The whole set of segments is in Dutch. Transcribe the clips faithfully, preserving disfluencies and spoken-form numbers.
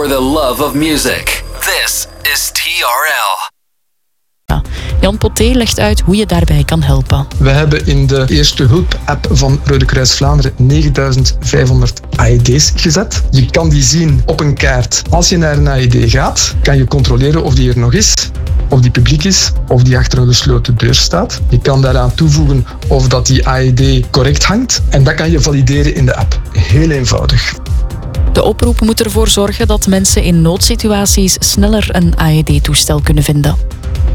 for the love of music. This is T R L. Jan Poté legt uit hoe je daarbij kan helpen. We hebben in de eerste hulp-app van Rode Kruis Vlaanderen negenduizend vijfhonderd A E D's gezet. Je kan die zien op een kaart. Als je naar een A E D gaat, kan je controleren of die er nog is, of die publiek is, of die achter een gesloten deur staat. Je kan daaraan toevoegen of dat die A E D correct hangt. En dat kan je valideren in de app. Heel eenvoudig. De oproep moet ervoor zorgen dat mensen in noodsituaties sneller een A E D-toestel kunnen vinden.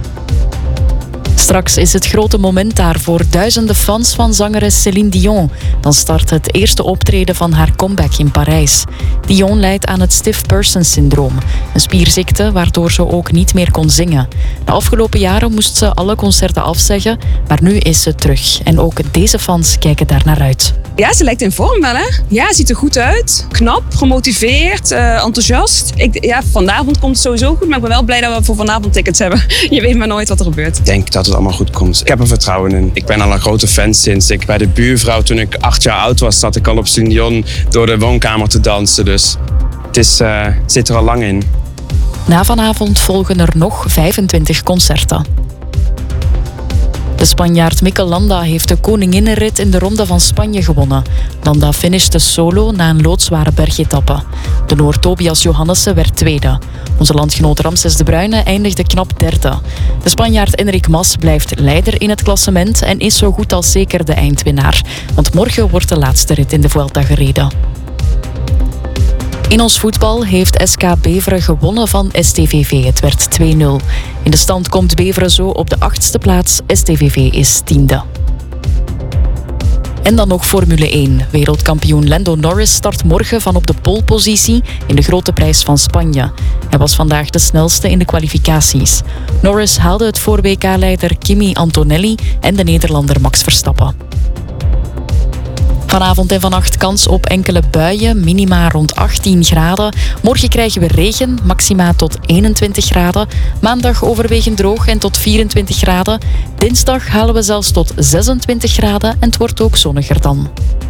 Straks is het grote moment daar voor duizenden fans van zangeres Céline Dion. Dan start het eerste optreden van haar comeback in Parijs. Dion lijdt aan het stiff person syndroom, een spierziekte waardoor ze ook niet meer kon zingen. De afgelopen jaren moest ze alle concerten afzeggen, maar nu is ze terug. En ook deze fans kijken daar naar uit. Ja, ze lijkt in vorm wel, hè? Ja, ziet er goed uit. Knap, gemotiveerd, uh, enthousiast. Ik, ja, vanavond komt het sowieso goed, maar ik ben wel blij dat we voor vanavond tickets hebben. Je weet maar nooit wat er gebeurt. Ik denk dat het allemaal goed komt. Ik heb er vertrouwen in. Ik ben al een grote fan sinds ik bij de buurvrouw, toen ik acht jaar oud was, zat ik al op Céline Dion door de woonkamer te dansen. Dus het, is, uh, het zit er al lang in. Na vanavond volgen er nog vijfentwintig concerten. De Spanjaard Mikel Landa heeft de koninginnenrit in de Ronde van Spanje gewonnen. Landa finishte solo na een loodzware bergetappe. De Noor Tobias Johannessen werd tweede. Onze landgenoot Ramses de Bruyne eindigde knap derde. De Spanjaard Enric Mas blijft leider in het klassement en is zo goed als zeker de eindwinnaar. Want morgen wordt de laatste rit in de Vuelta gereden. In ons voetbal heeft S K Beveren gewonnen van S T V V. Het werd twee nul. In de stand komt Beveren zo op de achtste plaats. S T V V is tiende. En dan nog Formule één. Wereldkampioen Lando Norris start morgen van op de polepositie in de Grote Prijs van Spanje. Hij was vandaag de snelste in de kwalificaties. Norris haalde het voor W K-leider Kimi Antonelli en de Nederlander Max Verstappen. Vanavond en vannacht kans op enkele buien, minima rond achttien graden. Morgen krijgen we regen, maxima tot eenentwintig graden. Maandag overwegend droog en tot vierentwintig graden. Dinsdag halen we zelfs tot zesentwintig graden en het wordt ook zonniger dan.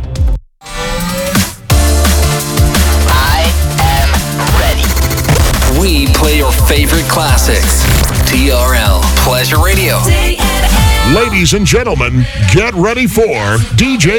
I am ready. We play your favorite classics. T R L Pleasure Radio. Ladies and gentlemen, get ready for D J